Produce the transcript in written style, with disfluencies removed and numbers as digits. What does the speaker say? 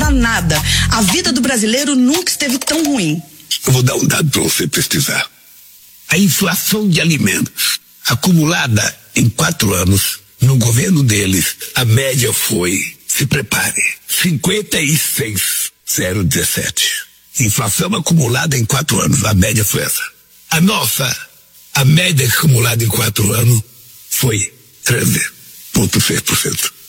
fala nada. A vida do brasileiro nunca esteve tão ruim. Eu vou dar um dado para você pesquisar. A inflação de alimentos acumulada em 4 anos, no governo deles, a média foi, se prepare, 56,017. Inflação acumulada em 4 anos, a média foi essa. A média acumulada em 4 anos foi 13,6%.